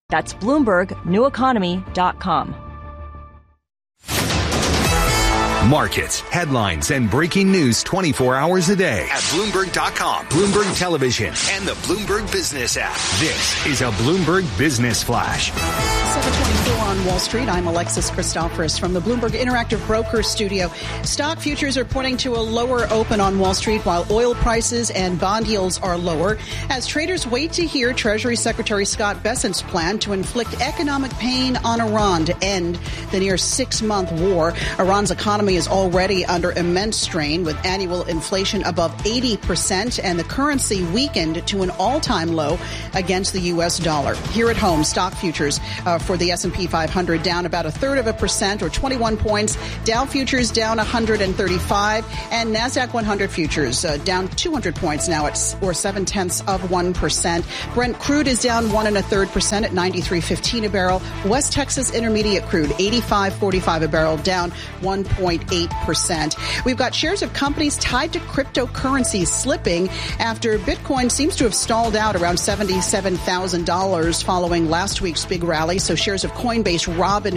That's BloombergNewEconomy.com. Markets, headlines, and breaking news 24 hours a day at Bloomberg.com, Bloomberg Television, and the Bloomberg Business app. This is a Bloomberg Business Flash. 7:24 on Wall Street. I'm Alexis Christoforous from the Bloomberg Interactive Broker Studio. Stock futures are pointing to a lower open on Wall Street, while oil prices and bond yields are lower, as traders wait to hear Treasury Secretary Scott Bessent's plan to inflict economic pain on Iran to end the near 6-month war. Iran's economy is already under immense strain, with annual inflation above 80% and the currency weakened to an all-time low against the U.S. dollar. Here at home, stock futures for the S&P 500 down about 1/3% or 21 points. Dow futures down 135, and NASDAQ 100 futures down 200 points now or 0.7%. Brent crude is down 1 1/3% at 93.15 a barrel. West Texas Intermediate crude 85.45 a barrel, down 1.8%. We've got shares of companies tied to cryptocurrencies slipping after Bitcoin seems to have stalled out around $77,000 following last week's big rally. So shares of Coinbase, Robinhood,